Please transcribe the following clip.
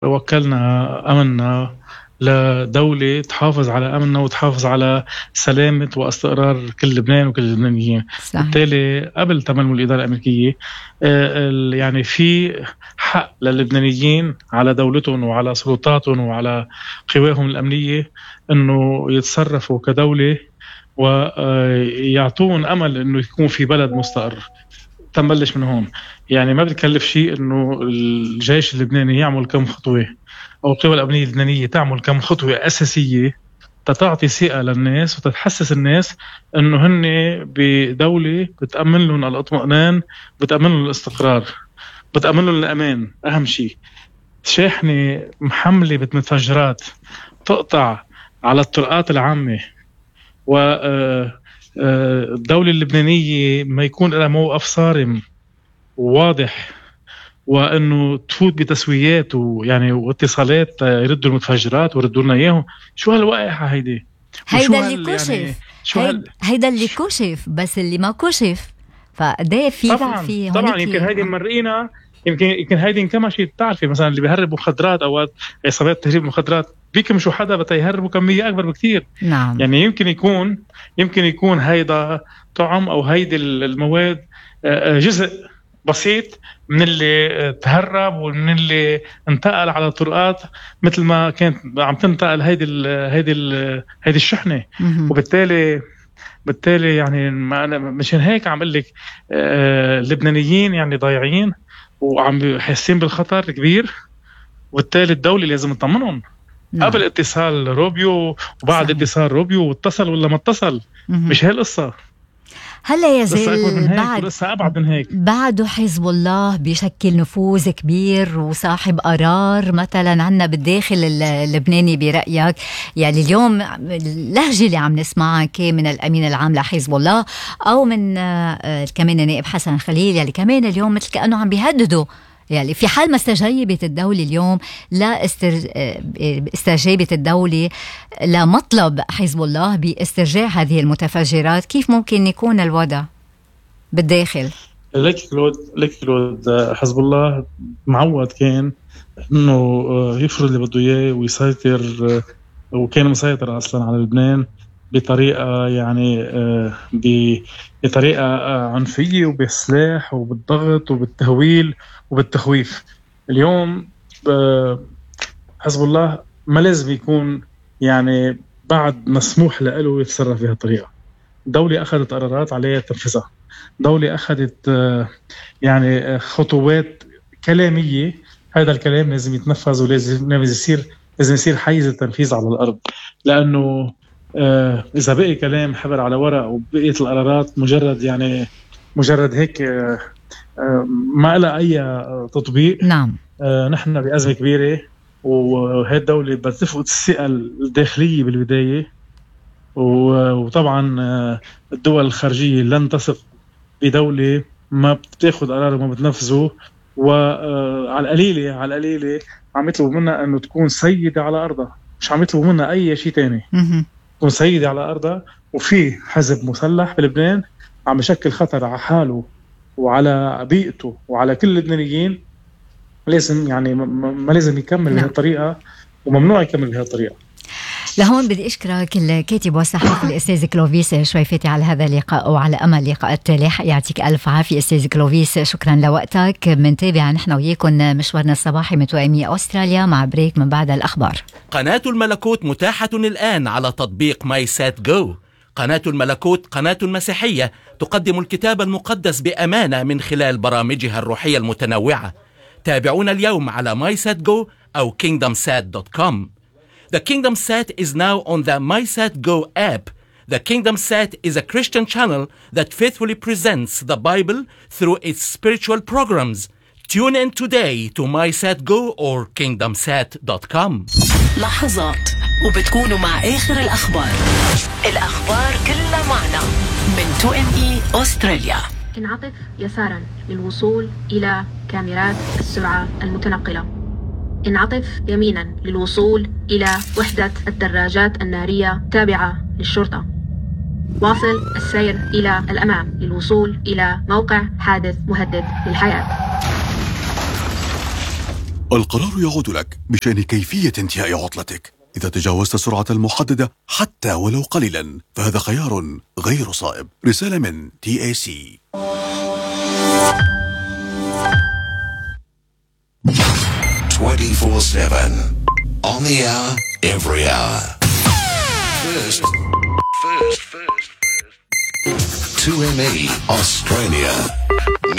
وكلنا أمننا لدولة تحافظ على أمننا وتحافظ على سلامة واستقرار كل لبنان وكل اللبنانيين. بالتالي قبل تململ الإدارة الأمريكية يعني في حق للبنانيين على دولتهم وعلى سلطاتهم وعلى قواهم الأمنية أنه يتصرفوا كدولة ويعطون أمل أنه يكون في بلد مستقر. تنبلش من هون، يعني ما بتكلف شيء انه الجيش اللبناني يعمل كم خطوة او القوى الامنية اللبنانية تعمل كم خطوة اساسية تتعطي ثقة للناس وتتحسس الناس انه هن بدولة بتأمن لهم الاطمئنان، بتأمن لهم الاستقرار، بتأمن لهم الامان. اهم شيء شاحنة محملة بمتفجرات تقطع على الطرقات العامة و الدولة اللبنانية ما يكون لها موقف صارم وواضح وأنه تفوت بتسويات ويعني واتصالات يردوا المتفجرات ويردوا لنا إياهم. شو هالوقائع هيدي؟ هيدا اللي كشف يعني هيدا اللي كشف، بس اللي ما كشف فده في طبعا يمكن هيدي مرقينا، يمكن هيدي انكمشت. بتعرفي مثلا اللي بيهرب مخدرات أو عصابات تهريب مخدرات بيكمشوا حدا بتا يهربوا كمية أكبر بكتير. نعم. يعني يمكن يكون هيدا طعم أو هيدي المواد جزء بسيط من اللي تهرب ومن اللي انتقل على الطرقات مثل ما كانت عم تنتقل هيدي الشحنة. وبالتالي يعني أنا مشان هيك عم أقول لك اللبنانيين يعني ضايعين وعم حاسين بالخطر كبير، وبالتالي الدولة لازم تطمنهم. قبل اتصال روبيو وبعد صحيح. اتصال روبيو واتصل ولا ما اتصل، مش هي القصة. هلا يا زين أبعد من هيك بعده حزب الله بيشكل نفوذ كبير وصاحب قرار مثلا عنا بالداخل اللبناني برأيك؟ يعني اليوم اللهجة اللي عم نسمعها من الأمين العام لحزب الله أو من كمان النائب حسن خليل، يعني كمان اليوم مثل كأنه عم بيهددوا، يعني في حال ما استجابت الدولة اليوم لا استجابت الدولة لمطلب حزب الله باسترجاع هذه المتفجرات، كيف ممكن يكون الوضع بالداخل؟ لك كلود حزب الله معود كان انه يفرض اللي بده اياه ويسيطر، وكان مسيطر اصلا على لبنان بطريقة يعني بطريقة عنفية وبالسلاح وبالضغط وبالتهويل وبالتخويف. اليوم حزب الله ما لازم يكون يعني بعد مسموح له يتصرف بهذه الطريقة. دولة أخذت قرارات عليها تنفذها، دولة أخذت يعني خطوات كلامية، هذا الكلام لازم يتنفذ ولازم يصير حيز التنفيذ على الأرض. لأنه إذا بقي كلام حبر على ورق وبقيت القرارات مجرد هيك ما لها أي تطبيق، نعم. نحن بأزمة كبيرة، وهي الدولة بتفقد الثقة الداخلية بالبداية، وطبعا الدول الخارجية لن تثق بدولة ما بتاخد قرار وما بتنفذه، وعلى القليلة عم يطلبوا منها أنه تكون سيدة على أرضها، مش عم يطلبوا منها أي شيء تاني. تكون سيدة على أرضها. وفي حزب مسلح بلبنان عم يشكل خطر على حاله وعلى بيئته وعلى كل اللبنانيين. لازم يعني ما لازم يكمل بهذه الطريقة، وممنوع يكمل بهذه الطريقة. لهون بدي أشكرك الكاتب والصحفي الأستاذ كلوفيس شويفتي على هذا اللقاء وعلى أمل لقاءات لاحقة. يعطيك ألف عافية أستاذ كلوفيس، شكرا لوقتك. منتابع نحن وياكم مشوارنا الصباحي متوائمي أستراليا مع بريك من بعد الأخبار. قناة الملكوت متاحة الآن على تطبيق ماي سات جو. قناة الملكوت قناة مسيحية تقدم الكتاب المقدس بأمانة من خلال برامجها الروحية المتنوعة. تابعونا اليوم على MySatGo أو KingdomSat.com. The Kingdom Sat is now on the MySatGo app. The Kingdom Sat is a Christian channel that faithfully presents the Bible through its spiritual programs. Tune in today to MySatGo or KingdomSat.com. لحظات وبتكونوا مع آخر الأخبار كلها معنا من 2ME أستراليا. انعطف يسارا للوصول إلى كاميرات السرعة المتنقلة. انعطف يمينا للوصول إلى وحدة الدراجات النارية تابعة للشرطة. واصل السير إلى الأمام للوصول إلى موقع حادث مهدد للحياة. القرار يعود لك بشأن كيفية انتهاء عطلتك. إذا تجاوزت السرعة المحددة حتى ولو قليلا فهذا خيار غير صائب. رسالة من TAC. 24/7 on the hour, every hour. First. 2ME Australia.